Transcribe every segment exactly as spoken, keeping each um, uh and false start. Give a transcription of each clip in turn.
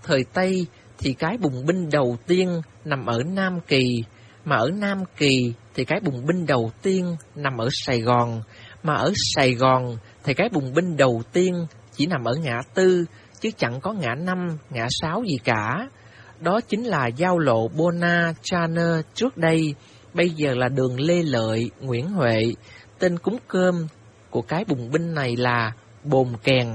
Thời Tây thì cái bùng binh đầu tiên nằm ở Nam Kỳ, mà ở Nam Kỳ thì cái bùng binh đầu tiên nằm ở Sài Gòn, mà ở Sài Gòn thì cái bùng binh đầu tiên chỉ nằm ở ngã tư, chứ chẳng có ngã năm, ngã sáu gì cả. Đó chính là giao lộ Bona Chana trước đây, bây giờ là đường Lê Lợi, Nguyễn Huệ. Tên cúng cơm của cái bùng binh này là Bồn Kèn.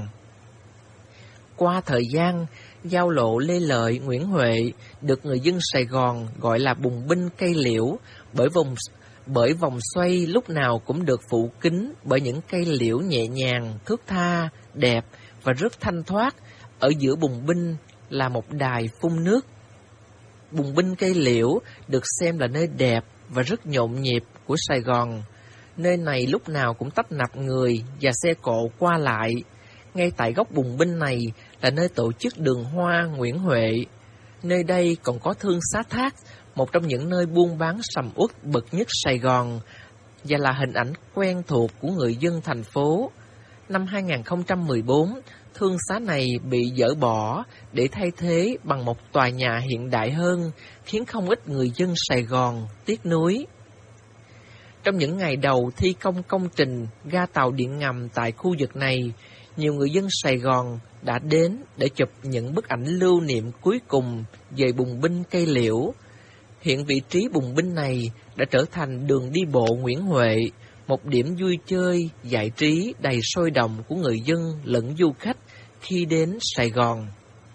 Qua thời gian, giao lộ Lê Lợi, Nguyễn Huệ được người dân Sài Gòn gọi là bùng binh cây liễu, bởi vòng bởi vòng xoay lúc nào cũng được phủ kín bởi những cây liễu nhẹ nhàng, thướt tha, đẹp và rất thanh thoát. Ở giữa bùng binh là một đài phun nước. Bùng binh cây liễu được xem là nơi đẹp và rất nhộn nhịp của Sài Gòn. Nơi này lúc nào cũng tấp nập người và xe cộ qua lại. Ngay tại góc bùng binh này là nơi tổ chức đường hoa Nguyễn Huệ. Nơi đây còn có Thương Xá Thác, một trong những nơi buôn bán sầm uất bậc nhất Sài Gòn, và là hình ảnh quen thuộc của người dân thành phố. Năm hai nghìn không trăm mười bốn, thương xá này bị dỡ bỏ để thay thế bằng một tòa nhà hiện đại hơn, khiến không ít người dân Sài Gòn tiếc nuối. Trong những ngày đầu thi công công trình ga tàu điện ngầm tại khu vực này, nhiều người dân Sài Gòn đã đến để chụp những bức ảnh lưu niệm cuối cùng về bùng binh cây liễu. Hiện vị trí bùng binh này đã trở thành đường đi bộ Nguyễn Huệ, một điểm vui chơi, giải trí đầy sôi động của người dân lẫn du khách khi đến Sài Gòn.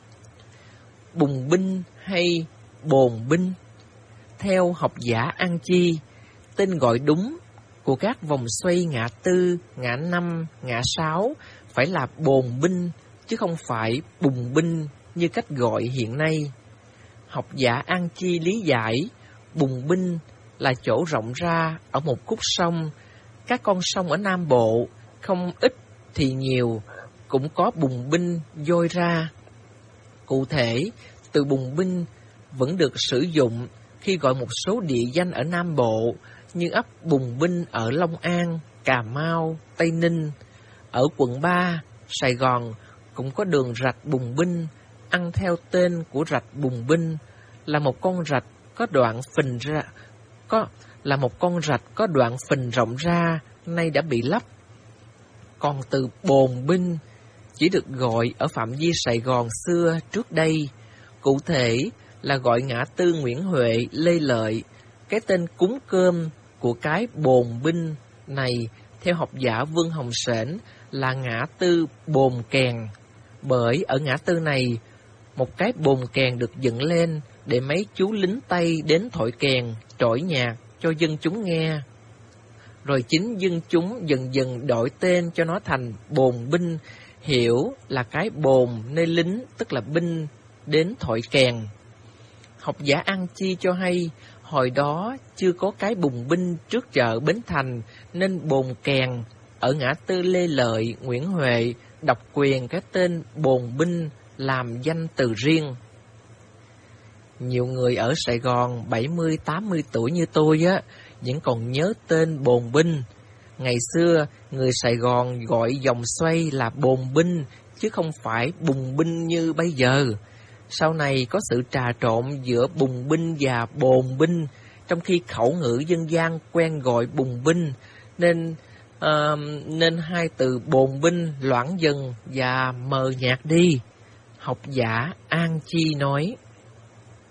Bùng binh hay bồn binh? Theo học giả An Chi, tên gọi đúng của các vòng xoay ngã tư, ngã năm, ngã sáu phải là bồn binh, chứ không phải bùng binh như cách gọi hiện nay. Học giả An Chi lý giải, bùng binh là chỗ rộng ra ở một khúc sông. Các con sông ở Nam Bộ, không ít thì nhiều, cũng có bùng binh dôi ra. Cụ thể, từ bùng binh vẫn được sử dụng khi gọi một số địa danh ở Nam Bộ, như ấp Bùng Binh ở Long An, Cà Mau, Tây Ninh. Ở quận ba, Sài Gòn cũng có đường rạch Bùng Binh, ăn theo tên của rạch Bùng Binh, là một con rạch có đoạn phình ra, có là một con rạch có đoạn phình rộng ra, nay đã bị lấp. Còn từ bồn binh chỉ được gọi ở phạm vi Sài Gòn xưa trước đây, cụ thể là gọi ngã tư Nguyễn Huệ, Lê Lợi. Cái tên cúng cơm của cái bồn binh này, theo học giả Vương Hồng Sển, là ngã tư Bồn Kèn. Bởi ở ngã tư này, một cái bồn kèn được dựng lên để mấy chú lính Tây đến thổi kèn, trỗi nhạc cho dân chúng nghe. Rồi chính dân chúng dần dần đổi tên cho nó thành bồn binh, hiểu là cái bồn nơi lính, tức là binh đến thổi kèn. Học giả An Chi cho hay, hồi đó chưa có cái bùng binh trước chợ Bến Thành, nên bồn kèn ở ngã tư Lê Lợi, Nguyễn Huệ độc quyền cái tên bồn binh làm danh từ riêng. Nhiều người ở Sài Gòn bảy mươi tám mươi tuổi như tôi á, vẫn còn nhớ tên bồn binh. Ngày xưa, người Sài Gòn gọi vòng xoay là bồn binh, chứ không phải bùng binh như bây giờ. Sau này có sự trà trộn giữa bùng binh và bồn binh, trong khi khẩu ngữ dân gian quen gọi bùng binh, nên uh, nên hai từ bồn binh loãng dần và mờ nhạt đi. Học giả An Chi nói.